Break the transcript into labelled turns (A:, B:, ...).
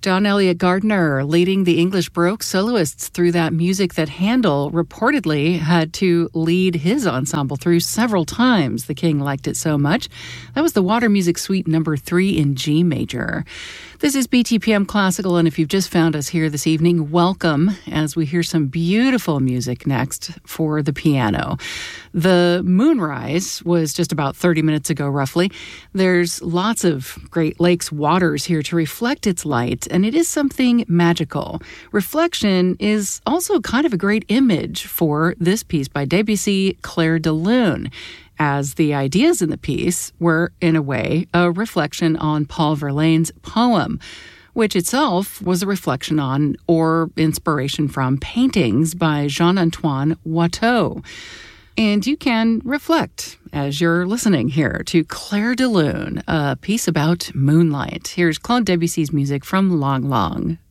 A: John Elliott Gardner leading the English Baroque soloists through that music that Handel reportedly had to lead his ensemble through several times. The king liked it so much. That was the Water Music Suite number 3 in G major. This is BTPM Classical, and if you've just found us here this evening, welcome as we hear some beautiful music next for the piano. The moonrise was just about 30 minutes ago, roughly. There's lots of Great Lakes waters here to reflect its light, and it is something magical. Reflection is also kind of a great image for this piece by Debussy, Clair de Lune, as the ideas in the piece were, in a way, a reflection on Paul Verlaine's poem, which itself was a reflection on or inspiration from paintings by Jean-Antoine Watteau. And you can reflect as you're listening here to Clair de Lune, a piece about moonlight. Here's Claude Debussy's music from Long Long.